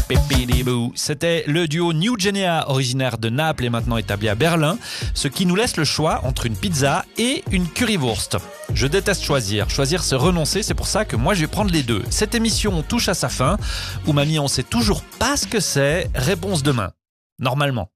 Pipidibou. C'était le duo New Genea, originaire de Naples et maintenant établi à Berlin, ce qui nous laisse le choix entre une pizza et une currywurst. Je déteste choisir. Choisir, c'est renoncer, c'est pour ça que moi je vais prendre les deux. Cette émission touche à sa fin. Ou mamie, on sait toujours pas ce que c'est. Réponse demain. Normalement.